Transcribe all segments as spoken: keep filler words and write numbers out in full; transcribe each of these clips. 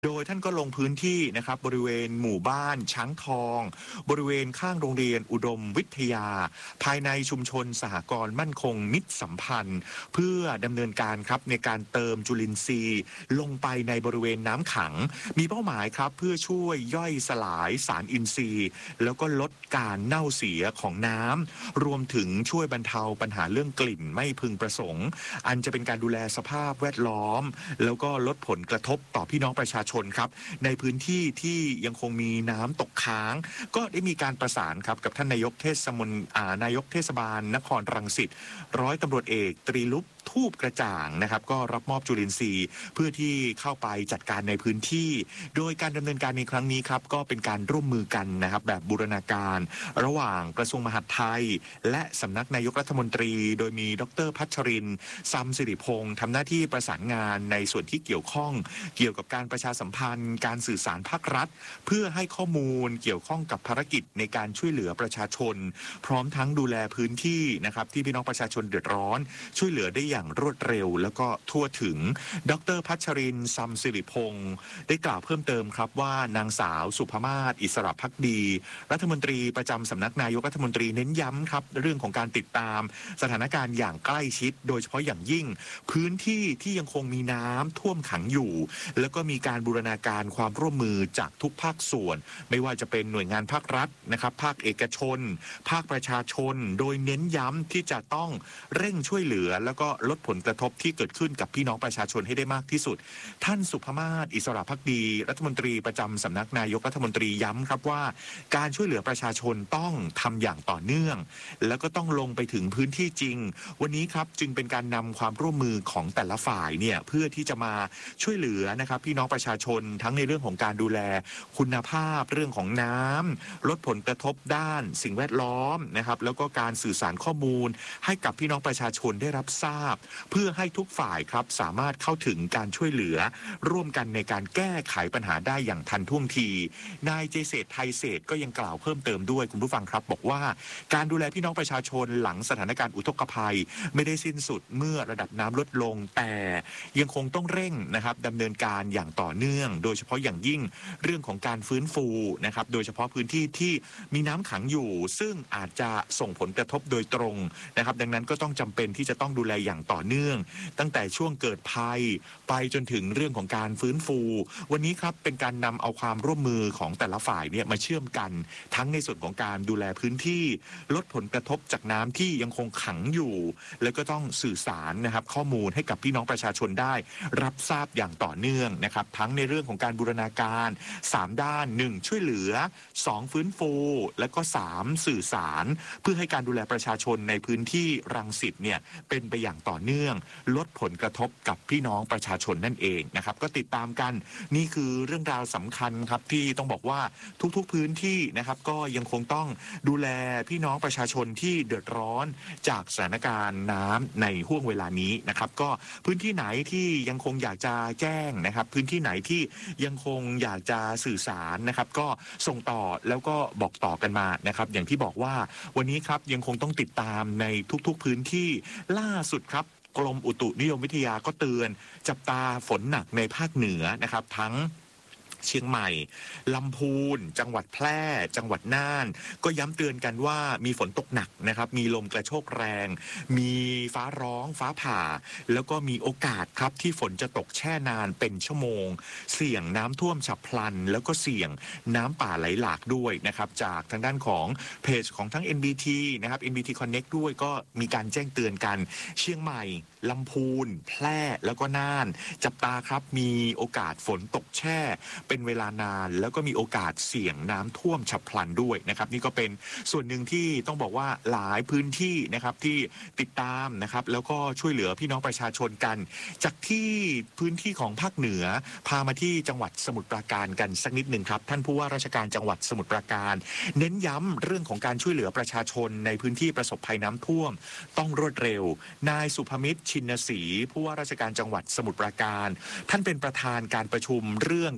โดยท่านก็ลงพื้นที่นะครับบริเวณหมู่บ้านช้างทองบริเวณข้างโรงเรียนอุดมวิทยาภายในชุมชนสหกรณ์มั่นคงมิตรสัมพันธ์เพื่อดำเนินการครับในการเติมจุลินทรีย์ลงไปในบริเวณน้ำขังมีเป้าหมายครับเพื่อช่วยย่อยสลายสารอินทรีย์แล้วก็ลดการเน่าเสียของน้ำรวมถึงช่วยบรรเทาปัญหาเรื่องกลิ่นไม่พึงประสงค์อันจะเป็นการดูแลสภาพแวดล้อมแล้วก็ลดผลกระทบต่อพี่น้องประชาชนครับในพื้นที่ที่ยังคงมีน้ำตกค้างก็ได้มีการประสานครับกับท่านนายกเทศมนอ่านายกเทศบาลนครรังสิตร้อยตำรวจเอกตรีลุปทูบกระจ่างนะครับก็รับมอบจุลินทรีย์เพื่อที่เข้าไปจัดการในพื้นที่โดยการดำเนินการในครั้งนี้ครับก็เป็นการร่วมมือกันนะครับแบบบูรณาการระหว่างกระทรวงมหาดไทยและสำนักนายกรัฐมนตรีโดยมีดรพัชรินทร์ซัมสิริพงศ์ทำหน้าที่ประสานงานในส่วนที่เกี่ยวข้องเกี่ยวกับการประชาสัมพันธ์การสื่อสารภาครัฐเพื่อให้ข้อมูลเกี่ยวข้องกับภารกิจในการช่วยเหลือประชาชนพร้อมทั้งดูแลพื้นที่นะครับที่พี่น้องประชาชนเดือดร้อนช่วยเหลือได้อย่างรวดเร็วแล้วก็ทั่วถึงดรพัชรินทร์ซัมสิริพงศ์ได้กล่าวเพิ่มเติมครับว่านางสาวสุภมาศอิสระภักดีรัฐมนตรีประจำสำนักนายกรัฐมนตรีเน้นย้ำครับเรื่องของการติดตามสถานการณ์อย่างใกล้ชิดโดยเฉพาะอย่างยิ่งพื้นที่ที่ยังคงมีน้ำท่วมขังอยู่แล้วก็มีการบูรณาการความร่วมมือจากทุกภาคส่วนไม่ว่าจะเป็นหน่วยงานภาครัฐนะครับภาคเอกชนภาคประชาชนโดยเน้นย้ำที่จะต้องเร่งช่วยเหลือแล้วก็ลดผลกระทบที่เกิดขึ้นกับพี่น้องประชาชนให้ได้มากที่สุดท่านสุภมาศอิสระภักดีรัฐมนตรีประจำสำนักนายกรัฐมนตรีย้ำครับว่าการช่วยเหลือประชาชนต้องทำอย่างต่อเนื่องแล้วก็ต้องลงไปถึงพื้นที่จริงวันนี้ครับจึงเป็นการนำความร่วมมือของแต่ละฝ่ายเนี่ยเพื่อที่จะมาช่วยเหลือนะครับพี่น้องประชาชนทั้งในเรื่องของการดูแลคุณภาพเรื่องของน้ำลดผลกระทบด้านสิ่งแวดล้อมนะครับแล้วก็การสื่อสารข้อมูลให้กับพี่น้องประชาชนได้รับทราบเพื่อให้ทุกฝ่ายครับสามารถเข้าถึงการช่วยเหลือร่วมกันในการแก้ไขปัญหาได้อย่างทันท่วงทีนายเจเศรษฐ์ไทยเศรษฐ์ก็ยังกล่าวเพิ่มเติมด้วยคุณผู้ฟังครับบอกว่าการดูแลพี่น้องประชาชนหลังสถานการณ์อุทกภัยไม่ได้สิ้นสุดเมื่อระดับน้ำลดลงแต่ยังคงต้องเร่งนะครับดำเนินการอย่างต่อเนื่องโดยเฉพาะอย่างยิ่งเรื่องของการฟื้นฟูนะครับโดยเฉพาะพื้นที่ที่มีน้ำขังอยู่ซึ่งอาจจะส่งผลกระทบโดยตรงนะครับดังนั้นก็ต้องจำเป็นที่จะต้องดูแลอย่างต่อเนื่องตั้งแต่ช่วงเกิดภัยไปจนถึงเรื่องของการฟื้นฟูวันนี้ครับเป็นการนำเอาความร่วมมือของแต่ละฝ่ายเนี่ยมาเชื่อมกันทั้งในส่วนของการดูแลพื้นที่ลดผลกระทบจากน้ำที่ยังคงขังอยู่แล้วก็ต้องสื่อสารนะครับข้อมูลให้กับพี่น้องประชาชนได้รับทราบอย่างต่อเนื่องนะครับทั้งในเรื่องของการบูรณาการสามด้านหนึ่งช่วยเหลือสองฟื้นฟูและก็สามสื่อสารเพื่อให้การดูแลประชาชนในพื้นที่รังสิตเนี่ยเป็นไปอย่างต่อเนื่องลดผลกระทบกับพี่น้องประชาชนนั่นเองนะครับก็ติดตามกันนี่คือเรื่องราวสำคัญครับที่ต้องบอกว่าทุกๆพื้นที่นะครับก็ยังคงต้องดูแลพี่น้องประชาชนที่เดือดร้อนจากสถานการณ์น้ำในห่วงเวลานี้นะครับก็พื้นที่ไหนที่ยังคงอยากจะแจ้งนะครับพื้นที่ไหนที่ยังคงอยากจะสื่อสารนะครับก็ส่งต่อแล้วก็บอกต่อกันมานะครับอย่างที่บอกว่าวันนี้ครับยังคงต้องติดตามในทุกๆพื้นที่ล่าสุดครับกรมอุตุนิยมวิทยาก็เตือนจับตาฝนหนักในภาคเหนือนะครับทั้งเชียงใหม่ลำพูนจังหวัดแพร่จังหวัดน่านก็ย้ำเตือนกันว่ามีฝนตกหนักนะครับมีลมกระโชกแรงมีฟ้าร้องฟ้าผ่าแล้วก็มีโอกาสครับที่ฝนจะตกแช่นานเป็นชั่วโมงเสี่ยงน้ำท่วมฉับพลันแล้วก็เสี่ยงน้ำป่าไหลหลากด้วยนะครับจากทางด้านของเพจของทั้ง เอ็น บี ที นะครับ เอ็น บี ที Connect ด้วยก็มีการแจ้งเตือนกันเชียงใหม่ลำพูนแพร่แล้วก็น่านจับตาครับมีโอกาสฝนตกแช่เป็นเวลานานแล้วก็มีโอกาสเสี่ยงน้ำท่วมฉับพลันด้วยนะครับนี่ก็เป็นส่วนหนึ่งที่ต้องบอกว่าหลายพื้นที่นะครับที่ติดตามนะครับแล้วก็ช่วยเหลือพี่น้องประชาชนกันจากที่พื้นที่ของภาคเหนือพามาที่จังหวัดสมุทรปราการกันสักนิดหนึ่งครับท่านผู้ว่าราชการจังหวัดสมุทรปราการเน้นย้ำเรื่องของการช่วยเหลือประชาชนในพื้นที่ประสบภัยน้ำท่วมต้องรวดเร็วนายสุภมิตรชินศรีผู้ว่าราชการจังหวัดสมุทรปราการท่านเป็นประธานการประชุมเรื่องการแก้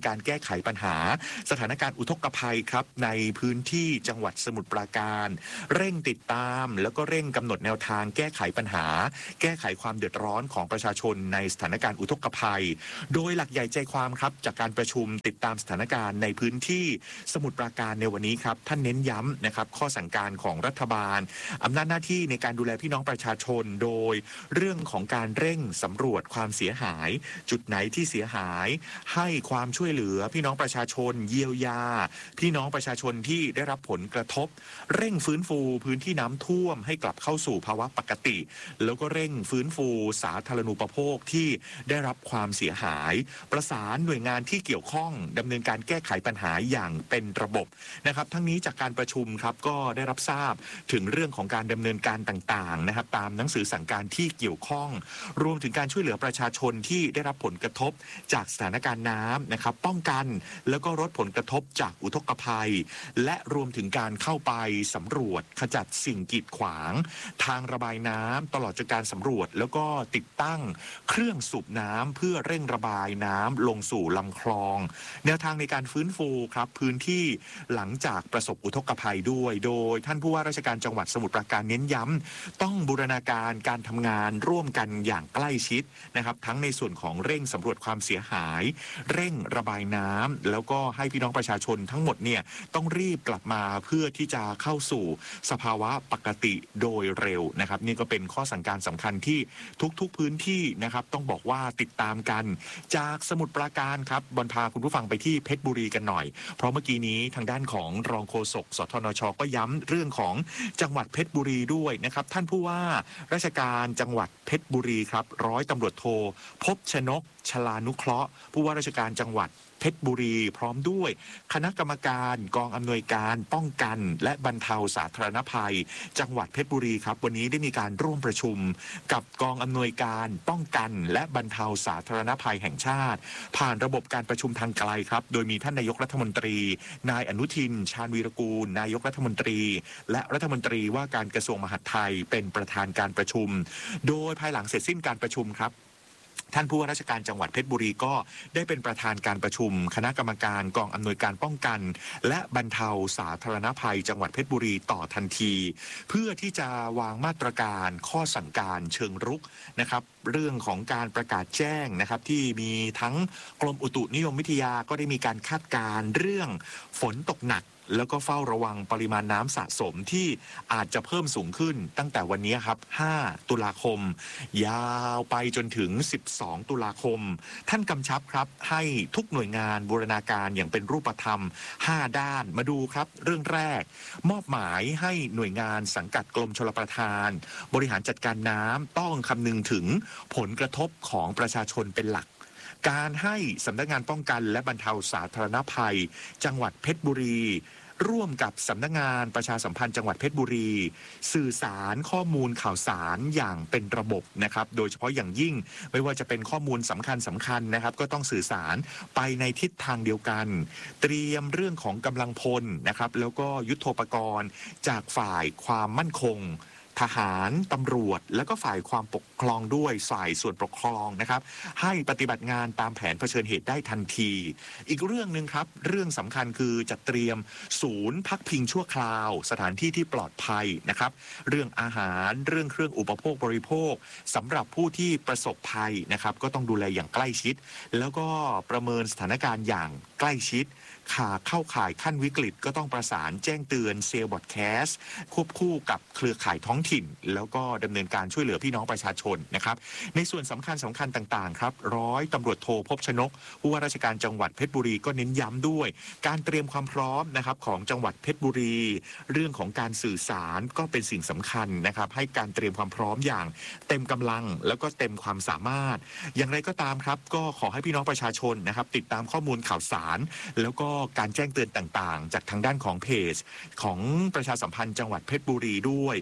ไขปัญหาสถานการณ์อุทกภัยครับในพื้นที่จังหวัดสมุทรปราการเร่งติดตามแล้วก็เร่งกำหนดแนวทางแก้ไขปัญหาแก้ไขความเดือดร้อนของประชาชนในสถานการณ์อุทกภัยโดยหลักใหญ่ใจความครับจากการประชุมติดตามสถานการณ์ในพื้นที่สมุทรปราการในวันนี้ครับท่านเน้นย้ำนะครับข้อสั่งการของรัฐบาลอำนาจหน้าที่ในการดูแลพี่น้องประชาชนโดยเรื่องของการเร่งสำรวจความเสียหายจุดไหนที่เสียหายให้ความช่วยเหลือพี่น้องประชาชนเยียวยาพี่น้องประชาชนที่ได้รับผลกระทบเร่งฟื้นฟูพื้นที่น้ำท่วมให้กลับเข้าสู่ภาวะปกติแล้วก็เร่งฟื้นฟูสาธารณูปโภคที่ได้รับความเสียหายประสานหน่วยงานที่เกี่ยวข้องดำเนินการแก้ไขปัญหาอย่างเป็นระบบนะครับทั้งนี้จากการประชุมครับก็ได้รับทราบถึงเรื่องของการดำเนินการต่างๆนะครับตามหนังสือสั่งการที่เกี่ยวข้องรวมถึงการช่วยเหลือประชาชนที่ได้รับผลกระทบจากสถานการณ์น้ำนะครับป้องกันแล้วก็ลดผลกระทบจากอุทกภัยและรวมถึงการเข้าไปสำรวจขจัดสิ่งกีดขวางทางระบายน้ำตลอดจนการสำรวจแล้วก็ติดตั้งเครื่องสูบน้ำเพื่อเร่งระบายน้ำลงสู่ลำคลองแนวทางในการฟื้นฟูครับพื้นที่หลังจากประสบอุทกภัยด้วยโดยท่านผู้ว่าราชการจังหวัดสมุทรปราการเน้นย้ำต้องบูรณาการการทำงานร่วมกันอย่างใกล้ชิดนะครับทั้งในส่วนของเร่งสำรวจความเสียหายเร่งระบายน้ำแล้วก็ให้พี่น้องประชาชนทั้งหมดเนี่ยต้องรีบกลับมาเพื่อที่จะเข้าสู่สภาวะปกติโดยเร็วนะครับนี่ก็เป็นข้อสั่งการสำคัญที่ทุกๆพื้นที่นะครับต้องบอกว่าติดตามกันจากสมุทรปราการครับบอลพาคุณผู้ฟังไปที่เพชรบุรีกันหน่อยเพราะเมื่อกี้นี้ทางด้านของรองโฆษกสทนชก็ย้ำเรื่องของจังหวัดเพชรบุรีด้วยนะครับท่านผู้ว่าราชการจังหวัดเพชรบุรีครับร้อยตำรวจโทภพชนกชลานุเคราะห์ผู้ว่าราชการจังหวัดเพชรบุรีพร้อมด้วยคณะกรรมการกองอำนวยการป้องกันและบรรเทาสาธารณภัยจังหวัดเพชรบุรีครับวันนี้ได้มีการร่วมประชุมกับกองอำนวยการป้องกันและบรรเทาสาธารณภัยแห่งชาติผ่านระบบการประชุมทางไกลครับโดยมีท่านนายกรัฐมนตรีนายอนุทินชาญวีรกูลนายกรัฐมนตรีและรัฐมนตรีว่าการกระทรวงมหาดไทยเป็นประธานการประชุมโดยภายหลังเสร็จสิ้นการประชุมครับท่านผู้ว่าราชการจังหวัดเพชรบุรีก็ได้เป็นประธานการประชุมคณะกรรมการกองอำนวยการป้องกันและบรรเทาสาธารณภัยจังหวัดเพชรบุรีต่อทันทีเพื่อที่จะวางมาตรการข้อสั่งการเชิงรุกนะครับเรื่องของการประกาศแจ้งนะครับที่มีทั้งกรมอุตุนิยมวิทยาก็ได้มีการคาดการณ์เรื่องฝนตกหนักแล้วก็เฝ้าระวังปริมาณน้ำสะสมที่อาจจะเพิ่มสูงขึ้นตั้งแต่วันนี้ครับห้าตุลาคมยาวไปจนถึงสิบสองตุลาคมท่านกำชับครับให้ทุกหน่วยงานบูรณาการอย่างเป็นรูปธรรมห้าด้านมาดูครับเรื่องแรกมอบหมายให้หน่วยงานสังกัดกรมชลประทานบริหารจัดการน้ำต้องคำนึงถึงผลกระทบของประชาชนเป็นหลักการให้สำนักงานป้องกันและบรรเทาสาธารณภัยจังหวัดเพชรบุรีร่วมกับสำนักงานประชาสัมพันธ์จังหวัดเพชรบุรีสื่อสารข้อมูลข่าวสารอย่างเป็นระบบนะครับโดยเฉพาะอย่างยิ่งไม่ว่าจะเป็นข้อมูลสำคัญสำคัญนะครับก็ต้องสื่อสารไปในทิศทางเดียวกันเตรียมเรื่องของกำลังพลนะครับแล้วก็ยุทโธปกรณ์จากฝ่ายความมั่นคงทหารตำรวจและก็ฝ่ายความปกครองด้วยฝ่ายส่วนปกครองนะครับให้ปฏิบัติงานตามแผนเผชิญเหตุได้ทันทีอีกเรื่องหนึ่งครับเรื่องสำคัญคือจัดเตรียมศูนย์พักพิงชั่วคราวสถานที่ที่ปลอดภัยนะครับเรื่องอาหารเรื่องเครื่องอุปโภคบริโภคสำหรับผู้ที่ประสบภัยนะครับก็ต้องดูแลอย่างใกล้ชิดแล้วก็ประเมินสถานการณ์อย่างใกล้ชิดข่าเข้าข่ายขั้นวิกฤตก็ต้องประสานแจ้งเตือนเซลล์บอดแคสต์ควบคู่กับเครือข่ายท้องถิ่นแล้วก็ดำเนินการช่วยเหลือพี่น้องประชาชนนะครับในส่วนสำคัญสำคัญต่างๆครับร้อยตำรวจโทภพชนกผู้ว่าราชการจังหวัดเพชรบุรีก็เน้นย้ำด้วยการเตรียมความพร้อมนะครับของจังหวัดเพชรบุรีเรื่องของการสื่อสารก็เป็นสิ่งสำคัญนะครับให้การเตรียมความพร้อมอย่างเต็มกำลังแล้วก็เต็มความสามารถอย่างไรก็ตามครับก็ขอให้พี่น้องประชาชนนะครับติดตามข้อมูลข่าวสารแล้วก็การแจ้งเตือนต่างๆจากทางด้านของเพจของประชาสัมพันธ์จังหวัดเพชรบุรีด้วยมี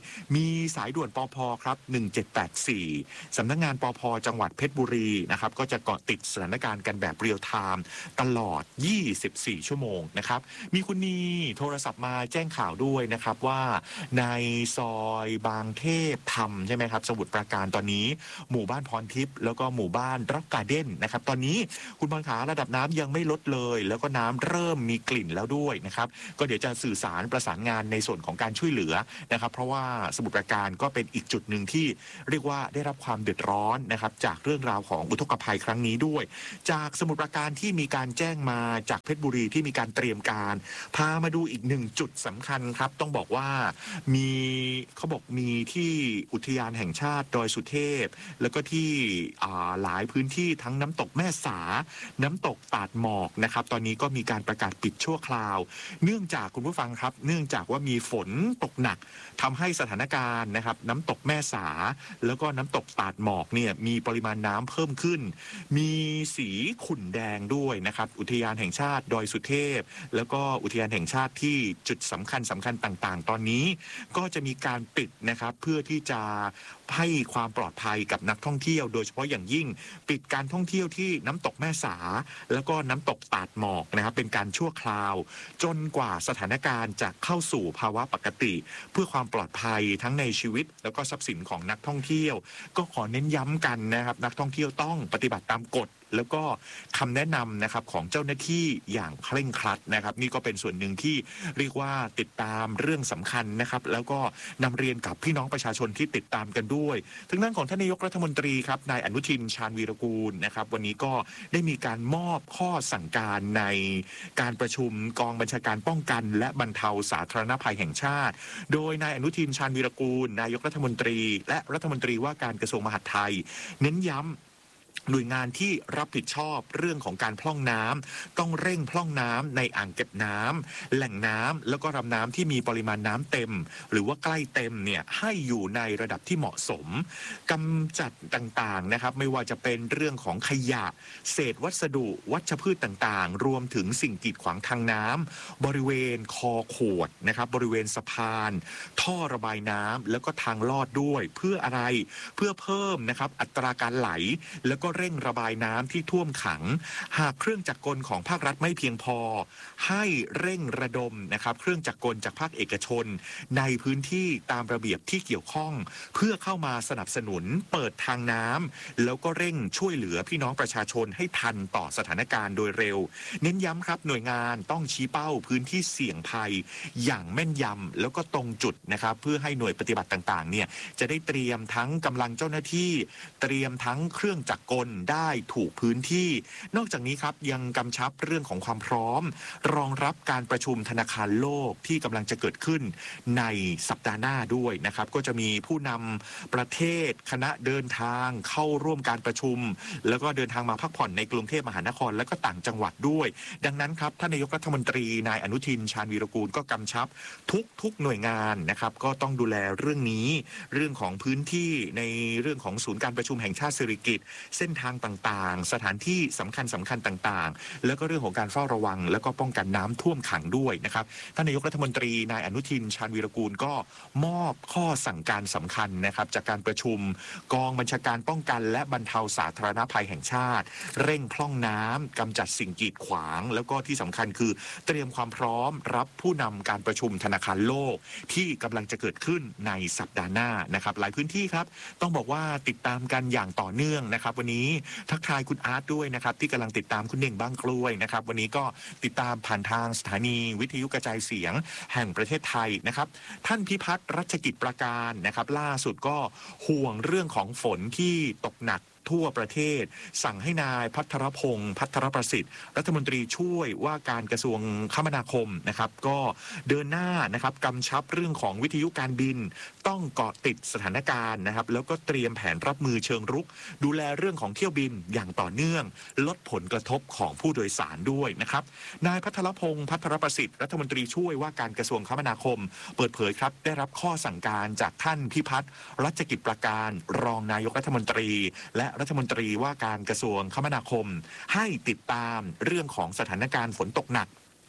มีสายด่วนปภครับหนึ่งเจ็ดแปดสี่สำนักงานปภจังหวัดเพชรบุรีนะครับก็จะเกาะติดสถานการณ์กันแบบเรียลไทม์ตลอดยี่สิบสี่ชั่วโมงนะครับมีคุณนีโทรศัพท์มาแจ้งข่าวด้วยนะครับว่าในซอยบางเทพธรรมใช่ไหมครับสมุทรปราการตอนนี้หมู่บ้านพรทิพย์แล้วก็หมู่บ้านร็อกการ์เด้นนะครับตอนนี้คุณบอลขาระดับน้ำยังไม่ลดเลยแล้วก็น้ำเริ่มมีกลิ่นแล้วด้วยนะครับก็เดี๋ยวจะสื่อสารประสานงานในส่วนของการช่วยเหลือนะครับเพราะว่าสมุทรปราการก็เป็นอีกจุดหนึ่งที่เรียกว่าได้รับความเดือดร้อนนะครับจากเรื่องราวของอุทกภัยครั้งนี้ด้วย จากสมุทรปราการที่มีการแจ้งมาจากเพชรบุรีที่มีการเตรียมการพามาดูอีกหนึ่งจุดสำคัญครับต้องบอกว่ามีเขาบอกมีที่อุทยานแห่งชาติดอยสุเทพแล้วก็ที่หลายพื้นที่ทั้งน้ำตกแม่สาน้ำตกตาดหมอกนะครับตอนนี้ก็มีการประกาศปิดชั่วคราวเนื่องจากคุณผู้ฟังครับเนื่องจากว่ามีฝนตกหนักทำให้สถานการณ์นะครับน้ำตกแม่สาแล้วก็น้ำตกตาดหมอกเนี่ยมีปริมาณน้ำเพิ่มขึ้นมีสีขุ่นแดงด้วยนะครับอุทยานแห่งชาติดอยสุเทพแล้วก็อุทยานแห่งชาติที่จุดสำคัญสำคัญต่างๆตอนนี้ก็จะมีการปิดนะครับเพื่อที่จะให้ความปลอดภัยกับนักท่องเที่ยวโดยเฉพาะอย่างยิ่งปิดการท่องเที่ยวที่น้ำตกแม่สาแล้วก็น้ำตกตาดหมอกนะครับเป็นการชั่วคราวจนกว่าสถานการณ์จะเข้าสู่ภาวะปกติเพื่อความปลอดภัยทั้งในชีวิตแล้วก็ทรัพย์สินของนักท่องเที่ยวก็ขอเน้นย้ำกันนะครับนักท่องเที่ยวต้องปฏิบัติตามกฎแล้วก็คำแนะนำนะครับของเจ้าหน้าที่อย่างเคร่งครัดนะครับนี่ก็เป็นส่วนหนึ่งที่เรียกว่าติดตามเรื่องสำคัญนะครับแล้วก็นำเรียนกับพี่น้องประชาชนที่ติดตามกันด้วยทางด้านของท่านนายกรัฐมนตรีครับนายอนุทินชาญวีรกูลนะครับวันนี้ก็ได้มีการมอบข้อสั่งการในการประชุมกองบัญชาการป้องกันและบรรเทาสาธารณภัยแห่งชาติโดยนายอนุทินชาญวีรกูลนายกรัฐมนตรีและรัฐมนตรีว่าการกระทรวงมหาดไทยเน้นย้ำหน่วยงานที่รับผิดชอบเรื่องของการพร่องน้ำต้องเร่งพร่องน้ำในอ่างเก็บน้ำแหล่งน้ำแล้วก็ลำน้ำที่มีปริมาณน้ำเต็มหรือว่าใกล้เต็มเนี่ยให้อยู่ในระดับที่เหมาะสมกำจัดต่างๆนะครับไม่ว่าจะเป็นเรื่องของขยะเศษวัสดุวัชพืชต่างๆรวมถึงสิ่งกีดขวางทางน้ำบริเวณคอขวดนะครับบริเวณสะพานท่อระบายน้ำแล้วก็ทางลอดด้วยเพื่ออะไรเพื่อเพิ่มนะครับอัตราการไหลแล้วก็เร่งระบายน้ำที่ท่วมขังหากเครื่องจักรกลของภาครัฐไม่เพียงพอให้เร่งระดมนะครับเครื่องจักรกลจากภาคเอกชนในพื้นที่ตามระเบียบที่เกี่ยวข้องเพื่อเข้ามาสนับสนุนเปิดทางน้ำแล้วก็เร่งช่วยเหลือพี่น้องประชาชนให้ทันต่อสถานการณ์โดยเร็วเน้นย้ำครับหน่วยงานต้องชี้เป้าพื้นที่เสี่ยงภัยอย่างแม่นยำแล้วก็ตรงจุดนะครับเพื่อให้หน่วยปฏิบัติต่างๆเนี่ยจะได้เตรียมทั้งกำลังเจ้าหน้าที่เตรียมทั้งเครื่องจักรกลได้ถูกพื้นที่นอกจากนี้ครับยังกำชับเรื่องของความพร้อมรองรับการประชุมธนาคารโลกที่กำลังจะเกิดขึ้นในสัปดาห์หน้าด้วยนะครับก็จะมีผู้นำประเทศคณะเดินทางเข้าร่วมการประชุมแล้วก็เดินทางมาพักผ่อนในกรุงเทพมหานครและก็ต่างจังหวัดด้วยดังนั้นครับท่านนายกรัฐมนตรีนายอนุทินชาญวีรกูลก็กำชับทุกทุกหน่วยงานนะครับก็ต้องดูแลเรื่องนี้เรื่องของพื้นที่ในเรื่องของศูนย์การประชุมแห่งชาติสิริกิติ์เส้นทางต่างๆสถานที่สำคัญสำคัญต่างๆแล้วก็เรื่องของการเฝ้าระวังแล้วก็ป้องกันน้ำท่วมขังด้วยนะครับท่านนายกรัฐมนตรีนายอนุทินชาญวีรกูลก็มอบข้อสั่งการสำคัญนะครับจากการประชุมกองบัญชาการป้องกันและบรรเทาสาธารณภัยแห่งชาติเร่งพร่องน้ำกำจัดสิ่งกีดขวางแล้วก็ที่สำคัญคือเตรียมความพร้อมรับผู้นำการประชุมธนาคารโลกที่กำลังจะเกิดขึ้นในสัปดาห์หน้านะครับหลายพื้นที่ครับต้องบอกว่าติดตามกันอย่างต่อเนื่องนะครับวันนี้ทักทายคุณอาร์ตด้วยนะครับที่กำลังติดตามคุณเน่งบ้างกล้วยนะครับวันนี้ก็ติดตามผ่านทางสถานีวิทยุกระจายเสียงแห่งประเทศไทยนะครับท่านพิพัฒน์รัชกิจประการนะครับล่าสุดก็ห่วงเรื่องของฝนที่ตกหนักทั่วประเทศสั่งให้นายพัทรพงศ์พัทรประสิทธิ์รัฐมนตรีช่วยว่าการกระทรวงคมนาคมนะครับก็เดินหน้านะครับกำชับเรื่องของวิทยุการบินต้องเกาะติดสถานการณ์นะครับแล้วก็เตรียมแผนรับมือเชิงรุกดูแลเรื่องของเที่ยวบินอย่างต่อเนื่องลดผลกระทบของผู้โดยสารด้วยนะครับนายพัทรพงศ์พัทรประสิทธิ์รัฐมนตรีช่วยว่าการกระทรวงคมนาคมเปิดเผยครับได้รับข้อสั่งการจากท่านพิพัฒน์รัชกิจประการรองนายกรัฐมนตรีและรัฐมนตรีว่าการกระทรวงคมนาคมให้ติดตามเรื่องของสถานการณ์ฝนตกหนัก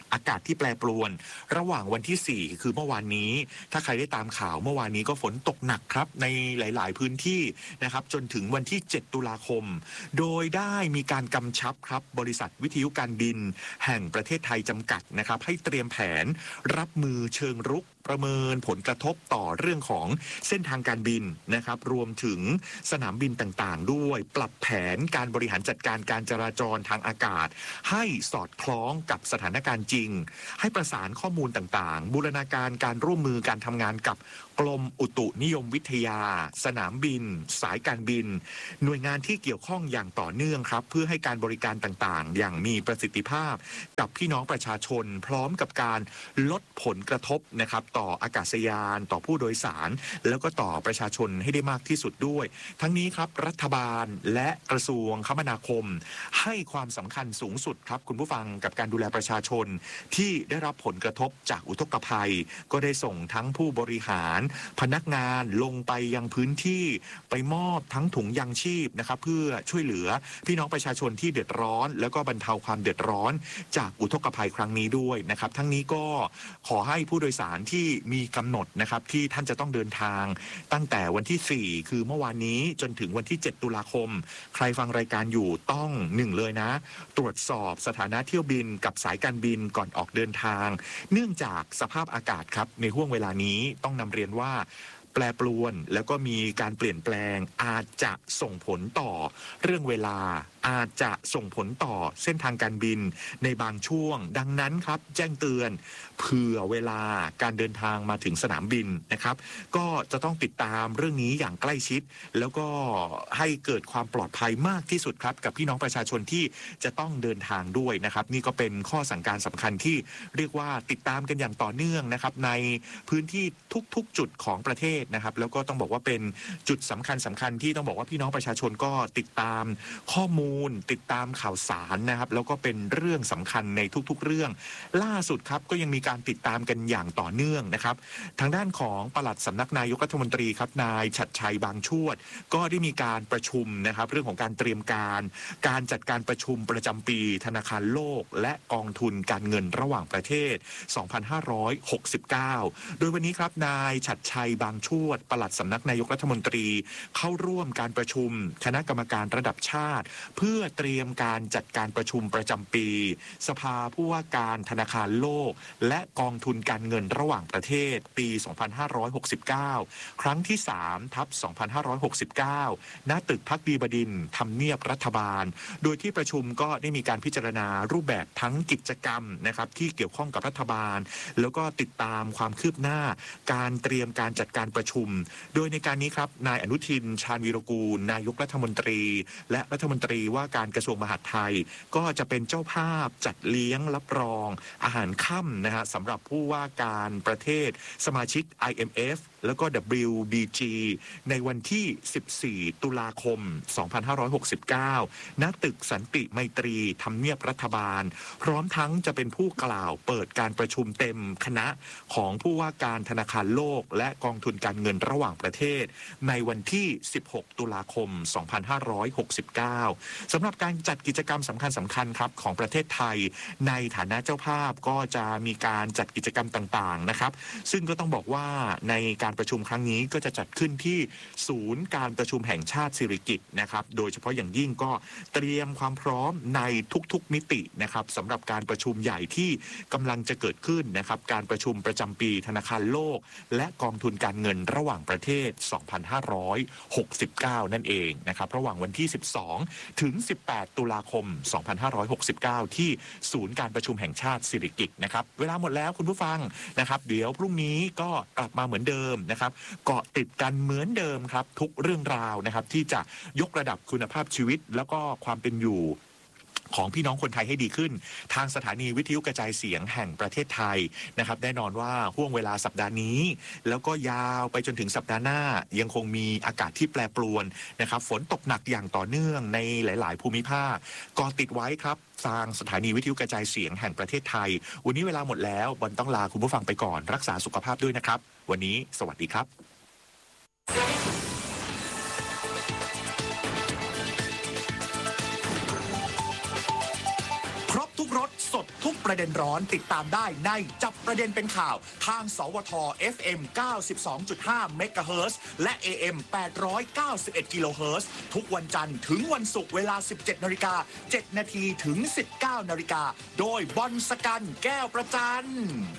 อากาศที่แปรปรวนระหว่างวันที่สี่คือเมื่อวานนี้ถ้าใครได้ตามข่าวเมื่อวานนี้ก็ฝนตกหนักครับในหลายๆพื้นที่นะครับจนถึงวันที่เจ็ดตุลาคมโดยได้มีการกำชับครับบริษัทวิทยุการบินแห่งประเทศไทยจำกัดนะครับให้เตรียมแผนรับมือเชิงรุกประเมินผลกระทบต่อเรื่องของเส้นทางการบินนะครับรวมถึงสนามบินต่างๆด้วยปรับแผนการบริหารจัดการการจราจรทางอากาศให้สอดคล้องกับสถานการณ์จริงให้ประสานข้อมูลต่างๆบูรณาการการร่วมมือการทำงานกับกรมอุตุนิยมวิทยาสนามบินสายการบินหน่วยงานที่เกี่ยวข้องอย่างต่อเนื่องครับเพื่อให้การบริการต่างๆอย่างมีประสิทธิภาพกับพี่น้องประชาชนพร้อมกับการลดผลกระทบนะครับต่ออากาศยานต่อผู้โดยสารแล้วก็ต่อประชาชนให้ได้มากที่สุดด้วยทั้งนี้ครับรัฐบาลและกระทรวงคมนาคมให้ความสำคัญสูงสุดครับคุณผู้ฟังกับการดูแลประชาชนที่ได้รับผลกระทบจากอุทกภัยก็ได้ส่งทั้งผู้บริหารพนักงานลงไปยังพื้นที่ไปมอบทั้งถุงยางชีพนะครับเพื่อช่วยเหลือพี่น้องประชาชนที่เดือดร้อนแล้วก็บรรเทาความเดือดร้อนจากอุทกภัยครั้งนี้ด้วยนะครับทั้งนี้ก็ขอให้ผู้โดยสารที่มีกำหนดนะครับที่ท่านจะต้องเดินทางตั้งแต่วันที่สี่คือเมื่อวานนี้จนถึงวันที่เจ็ดตุลาคมใครฟังรายการอยู่ต้องหนึ่งเลยนะตรวจสอบสถานะเที่ยวบินกับสายการบินก่อนออกเดินทางเนื่องจากสภาพอากาศครับในห่วงเวลานี้ต้องนำเรียนว่าแปรปรวนแล้วก็มีการเปลี่ยนแปลงอาจจะส่งผลต่อเรื่องเวลาอาจจะส่งผลต่อเส้นทางการบินในบางช่วงดังนั้นครับแจ้งเตือนเผื่อเวลาการเดินทางมาถึงสนามบินนะครับก็จะต้องติดตามเรื่องนี้อย่างใกล้ชิดแล้วก็ให้เกิดความปลอดภัยมากที่สุดครับกับพี่น้องประชาชนที่จะต้องเดินทางด้วยนะครับนี่ก็เป็นข้อสั่งการสำคัญที่เรียกว่าติดตามกันอย่างต่อเนื่องนะครับในพื้นที่ทุกๆจุดของประเทศนะครับแล้วก็ต้องบอกว่าเป็นจุดสำคัญสำคัญที่ต้องบอกว่าพี่น้องประชาชนก็ติดตามข้อมูลติดตามข่าวสารนะครับแล้วก็เป็นเรื่องสำคัญในทุกๆเรื่องล่าสุดครับก็ยังมีการติดตามกันอย่างต่อเนื่องนะครับทางด้านของปลัดสำนักนายกรัฐมนตรีครับนายฉัตรชัยบางชวดก็ได้มีการประชุมนะครับเรื่องของการเตรียมการการจัดการประชุมประจำปีธนาคารโลกและกองทุนการเงินระหว่างประเทศสองพันห้าร้อยหกสิบเก้าโดยวันนี้ครับนายฉัตรชัยบางชวดปลัดสำนักนายกรัฐมนตรีเข้าร่วมการประชุมคณะกรรมการระดับชาติเพื่อเตรียมการจัดการประชุมประจำปีสภาผู้ว่าการธนาคารโลกและกองทุนการเงินระหว่างประเทศปี สองพันห้าร้อยหกสิบเก้า ครั้งที่ สาม ทับ สองพันห้าร้อยหกสิบเก้า ณ ตึกภักดีบดินทร์ทำเนียบรัฐบาลโดยที่ประชุมก็ได้มีการพิจารณารูปแบบทั้งกิจกรรมนะครับที่เกี่ยวข้องกับรัฐบาลแล้วก็ติดตามความคืบหน้าการเตรียมการจัดการประชุมโดยในการนี้ครับนายอนุทินชาญวีรกูลนายกรัฐมนตรีและรัฐมนตรีว่าการกระทรวงมหาดไทยก็จะเป็นเจ้าภาพจัดเลี้ยงรับรองอาหารค่ำนะฮะสำหรับผู้ว่าการประเทศสมาชิก ไอ เอ็ม เอฟ แล้วก็ ดับเบิลยู บี จี ในวันที่ สิบสี่ ตุลาคม สองพันห้าร้อยหกสิบเก้า ณ ตึกสันติไมตรีทำเนียบรัฐบาลพร้อมทั้งจะเป็นผู้กล่าวเปิดการประชุมเต็มคณะของผู้ว่าการธนาคารโลกและกองทุนการเงินระหว่างประเทศในวันที่ สิบหก ตุลาคม สองพันห้าร้อยหกสิบเก้า สำหรับการจัดกิจกรรมสำคัญสำคัญครับของประเทศไทยในฐานะเจ้าภาพก็จะมีการจัดกิจกรรมต่างๆนะครับซึ่งก็ต้องบอกว่าในการประชุมครั้งนี้ก็จะจัดขึ้นที่ศูนย์การประชุมแห่งชาติสิริกิติ์นะครับโดยเฉพาะอย่างยิ่งก็เตรียมความพร้อมในทุกๆมิตินะครับสำหรับการประชุมใหญ่ที่กำลังจะเกิดขึ้นนะครับการประชุมประจำปีธนาคารโลกและกองทุนการเงินระหว่างประเทศ สองพันห้าร้อยหกสิบเก้า นั่นเองนะครับระหว่างวันที่ สิบสอง ถึง สิบแปด ตุลาคม สองพันห้าร้อยหกสิบเก้า ที่ศูนย์การประชุมแห่งชาติสิริกิติ์นะครับเวลาหมดแล้วคุณผู้ฟังนะครับเดี๋ยวพรุ่งนี้ก็กลับมาเหมือนเดิมนะครับเกาะติดกันเหมือนเดิมครับทุกเรื่องราวนะครับที่จะยกระดับคุณภาพชีวิตแล้วก็ความเป็นอยู่ของพี่น้องคนไทยให้ดีขึ้นทางสถานีวิทยุกระจายเสียงแห่งประเทศไทยนะครับแน่นอนว่าห่วงเวลาสัปดาห์นี้แล้วก็ยาวไปจนถึงสัปดาห์หน้ายังคงมีอากาศที่แปรปรวนนะครับฝนตกหนักอย่างต่อเนื่องในหลายๆภูมิภาคก็ติดไว้ครับทางสถานีวิทยุกระจายเสียงแห่งประเทศไทยวันนี้เวลาหมดแล้วบอลต้องลาคุณผู้ฟังไปก่อนรักษาสุขภาพด้วยนะครับวันนี้สวัสดีครับรถสดทุกประเด็นร้อนติดตามได้ในจับประเด็นเป็นข่าวทางสวท เอฟ เอ็ม เก้าสิบสองจุดห้า เมกะเฮิรตซ์และ เอ เอ็ม แปดร้อยเก้าสิบเอ็ด กิโลเฮิรตซ์ทุกวันจันทร์ถึงวันศุกร์เวลา สิบเจ็ดนาฬิกาเจ็ดนาทีถึง สิบเก้านาฬิกาโดยบอลสกันแก้วประจัน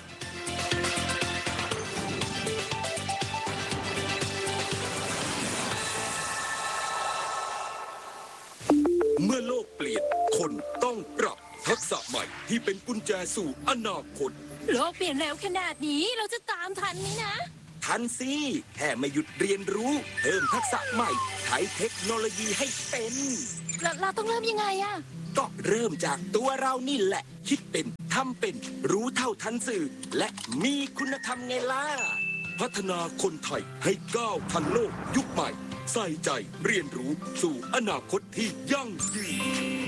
เมื่อโลกเปลี่ยนคนต้องปรับทักษะใหม่ที่เป็นกุญแจสู่อนาคตโลกเปลี่ยนเร็วขนาดนี้เราจะตามทันไหมนะทันสิแค่ไม่หยุดเรียนรู้เพิ่มทักษะใหม่ใช้เทคโนโลยีให้เป็นเราเราต้องเริ่มยังไงอะก็เริ่มจากตัวเรานี่แหละคิดเป็นทำเป็นรู้เท่าทันสื่อและมีคุณธรรมไงล่ะพัฒนาคนไทยให้ก้าวทันโลกยุคใหม่ใส่ใจเรียนรู้สู่อนาคตที่ยั่งยืน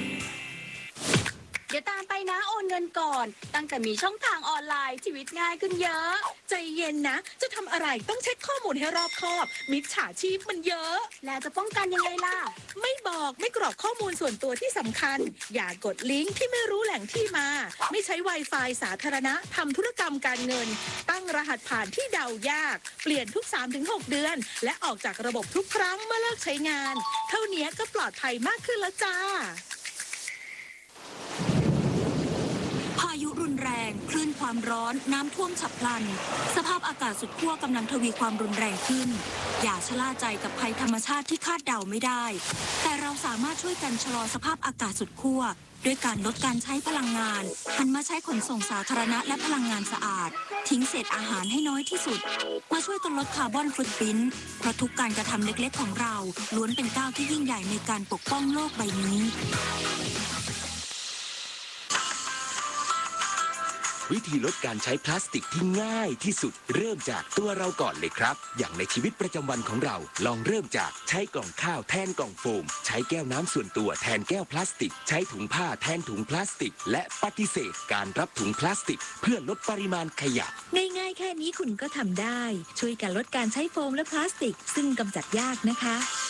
เดี๋ยวตามไปนะโอนเงินก่อนตั้งแต่มีช่องทางออนไลน์ชีวิตง่ายขึ้นเยอะใจเย็นนะจะทำอะไรต้องเช็คข้อมูลให้รอบคอบมิจฉาชีพมันเยอะแล้วจะป้องกันยังไงล่ะไม่บอกไม่กรอกข้อมูลส่วนตัวที่สำคัญอย่ากดลิงก์ที่ไม่รู้แหล่งที่มาไม่ใช้ Wi-Fi สาธารณะทำธุรกรรมการเงินตั้งรหัสผ่านที่เดายากเปลี่ยนทุก สามถึงหก เดือนและออกจากระบบทุกครั้งเมื่อเลิกใช้งานเท่านี้ก็ปลอดภัยมากขึ้นแล้วจ้าพายุรุนแรงคลื่นความร้อนน้ำท่วมฉับพลันสภาพอากาศสุดขั้วกำลังทวีความรุนแรงขึ้นอย่าชะล่าใจกับภัยธรรมชาติที่คาดเดาไม่ได้แต่เราสามารถช่วยกันชะลอสภาพอากาศสุดขั้วด้วยการลดการใช้พลังงานหันมาใช้ขนส่งสาธารณะและพลังงานสะอาดทิ้งเศษอาหารให้น้อยที่สุดมาช่วยกันลดคาร์บอนฟุตพริ้นท์เพราะทุกการกระทำเล็กๆของเราล้วนเป็นก้าวที่ยิ่งใหญ่ในการปกป้องโลกใบนี้วิธีลดการใช้พลาสติกที่ง่ายที่สุดเริ่มจากตัวเราก่อนเลยครับอย่างในชีวิตประจำวันของเราลองเริ่มจากใช้กล่องข้าวแทนกล่องโฟมใช้แก้วน้ำส่วนตัวแทนแก้วพลาสติกใช้ถุงผ้าแทนถุงพลาสติกและปฏิเสธการรับถุงพลาสติกเพื่อลดปริมาณขยะง่ายๆแค่นี้คุณก็ทำได้ช่วยกันลดการใช้โฟมและพลาสติกซึ่งกำจัดยากนะคะ